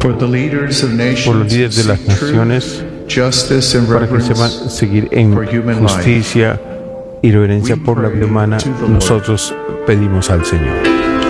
por los líderes de las naciones, para que sepan seguir en justicia y reverencia por la vida humana, nosotros pedimos al Señor.